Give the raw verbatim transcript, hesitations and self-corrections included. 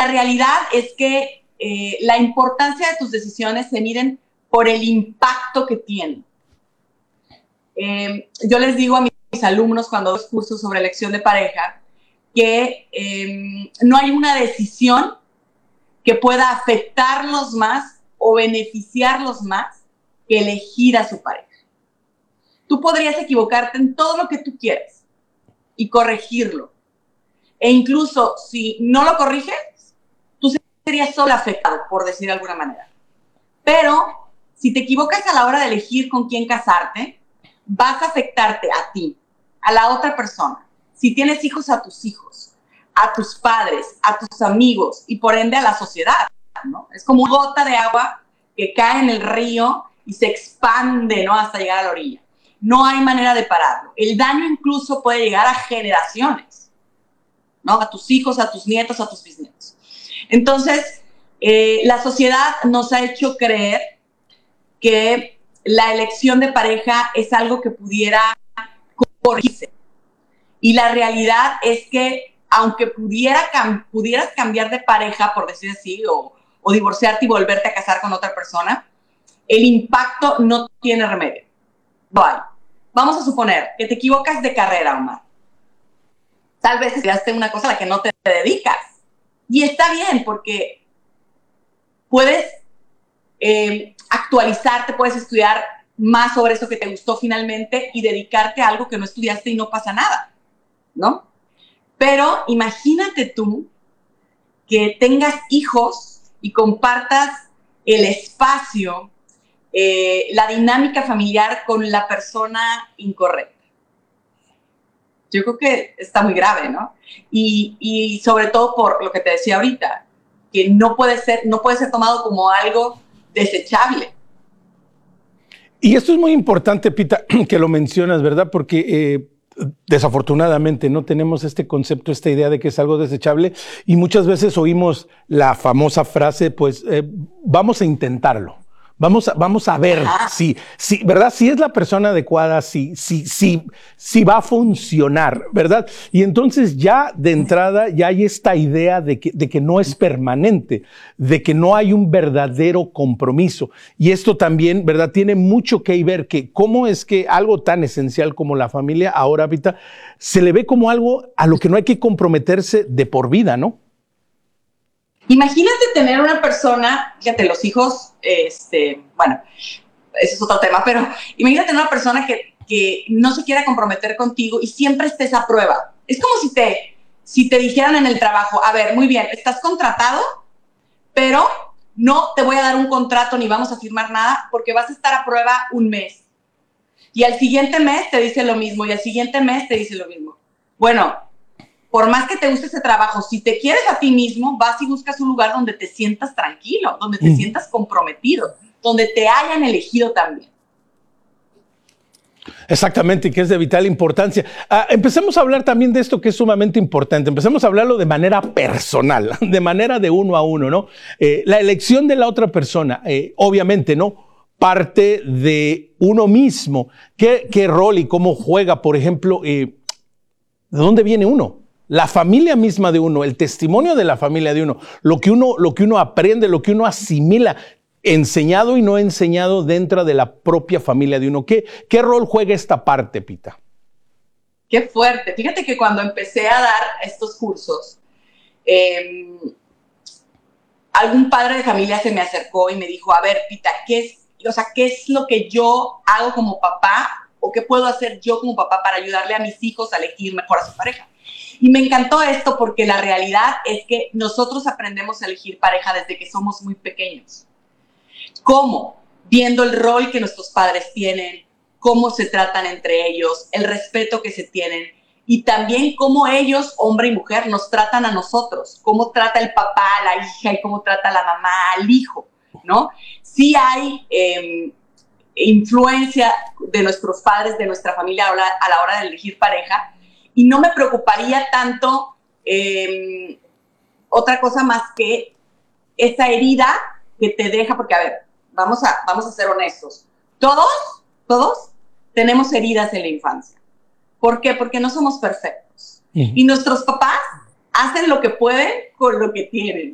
la realidad es que eh, la importancia de tus decisiones se miden por el impacto que tienen. Eh, yo les digo a mis alumnos cuando doy cursos sobre elección de pareja que eh, no hay una decisión que pueda afectarlos más o beneficiarlos más que elegir a su pareja. Tú podrías equivocarte en todo lo que tú quieras y corregirlo. E incluso si no lo corriges, tú serías solo afectado, por decir de alguna manera. Pero si te equivocas a la hora de elegir con quién casarte, vas a afectarte a ti, a la otra persona. Si tienes hijos, a tus hijos, a tus padres, a tus amigos y por ende a la sociedad, ¿no? Es como una gota de agua que cae en el río y se expande, ¿no?, hasta llegar a la orilla. No hay manera de pararlo. El daño incluso puede llegar a generaciones, ¿no? A tus hijos, a tus nietos, a tus bisnietos. Entonces, eh, la sociedad nos ha hecho creer que la elección de pareja es algo que pudiera corregirse. Y la realidad es que, aunque pudiera, cam- pudieras cambiar de pareja, por decir así, o, o divorciarte y volverte a casar con otra persona, el impacto no tiene remedio. No hay. Vamos a suponer que te equivocas de carrera, Omar. Tal vez estudiaste una cosa a la que no te dedicas. Y está bien, porque puedes eh, actualizarte, puedes estudiar más sobre eso que te gustó finalmente y dedicarte a algo que no estudiaste y no pasa nada, ¿no? Pero imagínate tú que tengas hijos y compartas el espacio, eh, la dinámica familiar con la persona incorrecta. Yo creo que está muy grave, ¿no? Y, y sobre todo por lo que te decía ahorita, que no puede ser, no puede ser tomado como algo desechable. Y esto es muy importante, Pita, que lo mencionas, ¿verdad? Porque eh, desafortunadamente no tenemos este concepto, esta idea de que es algo desechable y muchas veces oímos la famosa frase, pues eh, vamos a intentarlo. Vamos a, vamos a ver si, si, ¿verdad? Si es la persona adecuada, si, si, si, si va a funcionar, ¿verdad? Y entonces ya de entrada ya hay esta idea de que, de que no es permanente, de que no hay un verdadero compromiso. Y esto también, ¿verdad? Tiene mucho que ver que cómo es que algo tan esencial como la familia ahora, ahorita, se le ve como algo a lo que no hay que comprometerse de por vida, ¿no? Imagínate tener una persona, fíjate, los hijos, este, bueno, ese es otro tema, pero imagínate tener una persona que, que no se quiera comprometer contigo y siempre estés a prueba. Es como si te, si te dijeran en el trabajo, a ver, muy bien, estás contratado, pero no te voy a dar un contrato ni vamos a firmar nada porque vas a estar a prueba un mes. Y al siguiente mes te dice lo mismo y al siguiente mes te dice lo mismo. Bueno, por más que te guste ese trabajo, si te quieres a ti mismo, vas y buscas un lugar donde te sientas tranquilo, donde te mm. sientas comprometido, donde te hayan elegido también. Exactamente, que es de vital importancia. Ah, empecemos a hablar también de esto que es sumamente importante. Empecemos a hablarlo de manera personal, de manera de uno a uno, ¿no? Eh, la elección de la otra persona, eh, obviamente, ¿no? Parte de uno mismo. ¿Qué, qué rol y cómo juega, por ejemplo, eh, de dónde viene uno? La familia misma de uno, el testimonio de la familia de uno, lo que uno, lo que uno aprende, lo que uno asimila, enseñado y no enseñado dentro de la propia familia de uno. ¿Qué, qué rol juega esta parte, Pita? Qué fuerte. Fíjate que cuando empecé a dar estos cursos, eh, algún padre de familia se me acercó y me dijo, a ver, Pita, ¿qué es, o sea, ¿qué es lo que yo hago como papá o qué puedo hacer yo como papá para ayudarle a mis hijos a elegir mejor a su pareja? Y me encantó esto porque la realidad es que nosotros aprendemos a elegir pareja desde que somos muy pequeños. ¿Cómo? Viendo el rol que nuestros padres tienen, cómo se tratan entre ellos, el respeto que se tienen y también cómo ellos, hombre y mujer, nos tratan a nosotros, cómo trata el papá a la hija y cómo trata la mamá al hijo, ¿no? Sí hay eh, influencia de nuestros padres, de nuestra familia a la, a la hora de elegir pareja. Y no me preocuparía tanto eh, otra cosa más que esa herida que te deja, porque a ver, vamos a, vamos a ser honestos. Todos, todos tenemos heridas en la infancia. ¿Por qué? Porque no somos perfectos. Uh-huh. Y nuestros papás hacen lo que pueden con lo que tienen.